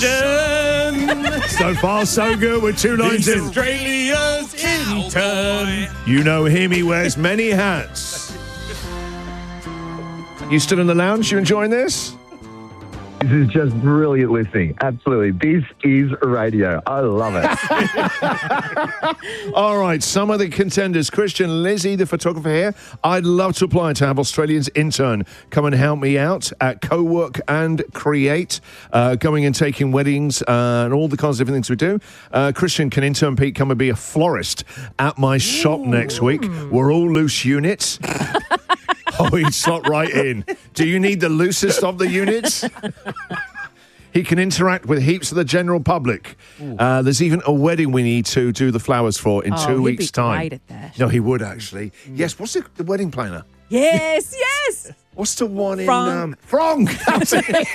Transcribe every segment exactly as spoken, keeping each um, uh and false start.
Christian. So far, so good. We're two lines He's in. Australia's intern. You know him. He wears many hats. You still in the lounge? You enjoying this? This is just brilliant listening. Absolutely. This is radio. I love it. All right, some of the contenders. Christian, Lizzie, the photographer here. I'd love to apply to have Australians intern come and help me out at Co-work and Create, uh, going and taking weddings uh, and all the kinds of different things we do. Uh, Christian, can intern Pete come and be a florist at my shop next week? We're all loose units. Oh, he'd slot right in. Do you need the loosest of the units? He can interact with heaps of the general public. Uh, there's even a wedding we need to do the flowers for in Oh, two he'd weeks' be time. great at that. No, he would actually. Yes, what's the, the wedding planner? Yes, yes. What's the one in... Frong. Um, Frong! That's it.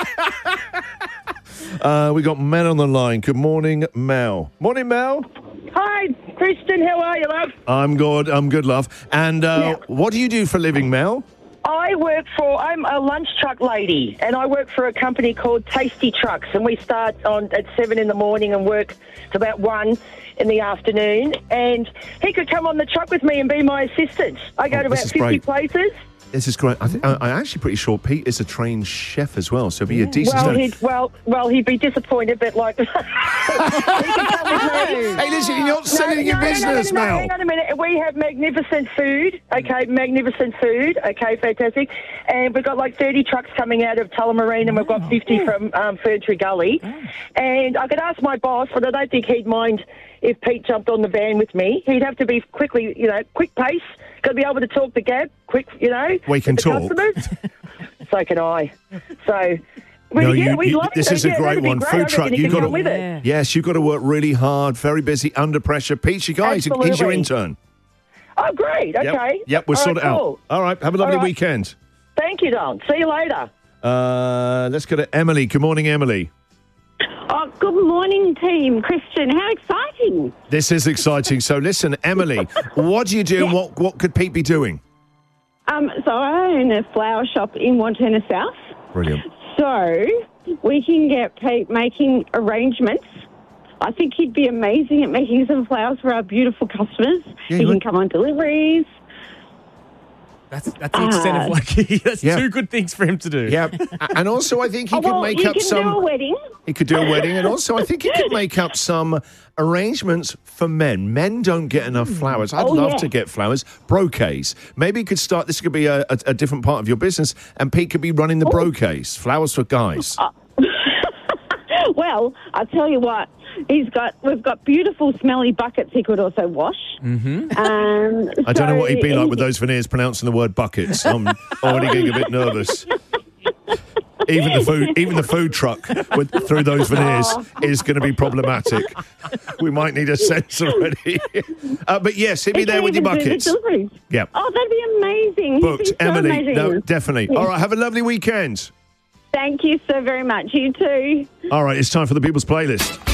uh, we got Mel on the line. Good morning, Mel. Morning, Mel. Hi, Christian. How are you, love? I'm good. I'm good, love. And uh, Yeah. what do you do for a living, Mel? I work for, I'm a lunch truck lady, and I work for a company called Tasty Trucks, and we start on at seven in the morning and work to about one in the afternoon, and he could come on the truck with me and be my assistant. I go Oh, to this about is fifty great. places. This is great. I think, I, I'm actually pretty sure Pete is a trained chef as well, so it'd be a decent... Well, he'd, well, well, he'd be disappointed, but like... He can come with me. Hey, listen, you're not selling your no, business, no, no, no, Mel. hang on a minute. We have magnificent food. Okay, magnificent food. Okay, fantastic. And we've got like thirty trucks coming out of Tullamarine, and we've got fifty from um, Ferntree Gully. And I could ask my boss, but I don't think he'd mind if Pete jumped on the van with me. He'd have to be quickly, you know, quick pace. Got to be able to talk the gab, quick, you know. We can with the talk. Customers. So can I. So... Well, No, yeah, you- we'd you- love this to. is a Yeah, great that'd be one. great. Food I reckon truck, he you've can got come to- with it. Yeah. Yes, you've got to work really hard, very busy, under pressure. Pete, you guys, he's your Absolutely. intern. Oh, great. Yep. Okay. Yep, we'll All sort right, it out. cool. All right, have a lovely All right. weekend. Thank you, Don. See you later. Uh, let's go to Emily. Good morning, Emily. Oh, good morning, team. Christian, how exciting. This is exciting. So listen, Emily, what do you do and what, what could Pete be doing? Um, so I own a flower shop in Wantirna South. Brilliant. So we can get Pete making arrangements. I think he'd be amazing at making some flowers for our beautiful customers. Yeah, he you can would. come on deliveries. That's that's the extent of like that's Yeah. two good things for him to do. Yeah, and also I think he Oh, could well, make you up can some... do a wedding. He could do a wedding, and also I think he could make up some arrangements for men. Men don't get enough flowers. I'd Oh, love yeah. to get flowers. Bouquets. Maybe he could start, this could be a, a, a different part of your business, and Pete could be running the bouquets. Flowers for guys. Well, I'll tell you what. He's got. We've got beautiful, smelly buckets. He could also wash. Mm-hmm. Um, I don't know so what he'd be like he- with those veneers pronouncing the word buckets. I'm already getting a bit nervous. Even the food, even the food truck with, through those veneers is going to be problematic. We might need a sensor ready. Uh, but yes, he'd be He there can with your even do the buckets. deliveries. Yep. Oh, that'd be amazing. He'd Booked, be so Emily. amazing. No, definitely. Yeah. All right, have a lovely weekend. Thank you so very much. You too. All right, it's time for the People's Playlist.